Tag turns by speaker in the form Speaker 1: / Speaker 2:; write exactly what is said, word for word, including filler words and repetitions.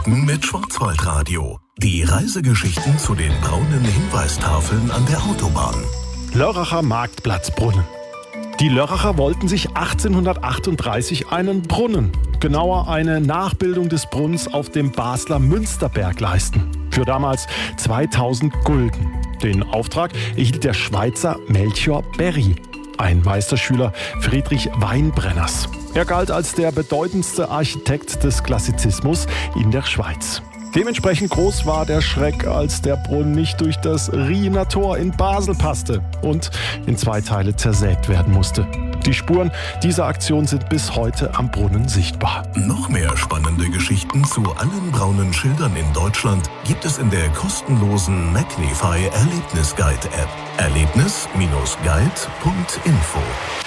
Speaker 1: Geschichten mit Schwarzwaldradio. Die Reisegeschichten zu den braunen Hinweistafeln an der Autobahn.
Speaker 2: Lörracher Marktplatzbrunnen. Die Lörracher wollten sich achtzehnhundertachtunddreißig einen Brunnen, genauer eine Nachbildung des Brunnens auf dem Basler Münsterberg leisten. Für damals zweitausend Gulden. Den Auftrag erhielt der Schweizer Melchior Berry, ein Meisterschüler Friedrich Weinbrenners. Er galt als der bedeutendste Architekt des Klassizismus in der Schweiz. Dementsprechend groß war der Schreck, als der Brunnen nicht durch das Riener Tor in Basel passte und in zwei Teile zersägt werden musste. Die Spuren dieser Aktion sind bis heute am Brunnen sichtbar.
Speaker 1: Noch mehr spannende Geschichten zu allen braunen Schildern in Deutschland gibt es in der kostenlosen Magnify Erlebnisguide App. Erlebnis Bindestrich guide Punkt info